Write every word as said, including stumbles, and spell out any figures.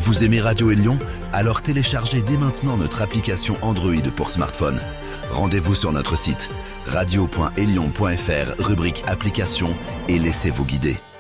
Vous aimez Radio Élion? Alors téléchargez dès maintenant notre application Android pour smartphone. Rendez-vous sur notre site radio point élion point f r, rubrique application, et laissez-vous guider.